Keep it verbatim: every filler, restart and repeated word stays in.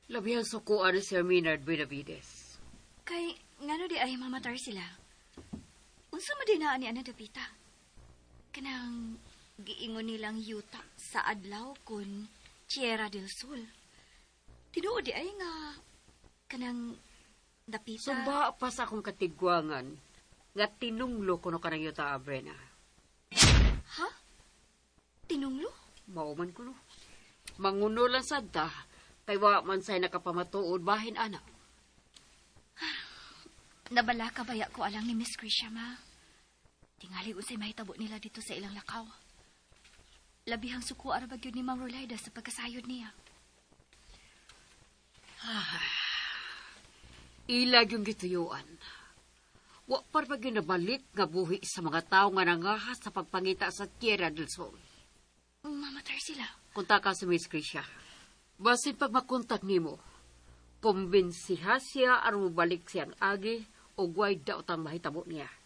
Labihang sukuan ni Sir Maynard Benavides. Kay, ngano di ay mamatar sila? Unsa mo din na ni Ana Dapita? Kanang giingon nilang yuta sa adlaw kun Tierra del Sol. Tinuod di ay nga kanang Dapita. Sumba pa sa akong katigwangan nga tinunglo kuno kanang yuta Abrena. Ha? Tinunglo? Mauman kuno. Manguno lang sad ta kay wa man say nakapamatuod bahin ana. Nabala ka baya ko alang ni Miss Krisha, ma. Tingali unsay mahitabo nila dito sa ilang lakaw. Labihang suko ara bagyod ni Ma'am Rolayda sa pagkasayod niya. Ah, ilag yung gituyuan. Wa par pag nabalik nga buhi sa mga tao nga nangahas sa pagpangita sa Tierra del Sol. Mamatar sila. Kunta ka sa Miss Krisha. Basin pag makontak nimo, kumbinsiha siya aron mobalik siyang agi o guway daw tang mahitabo niya.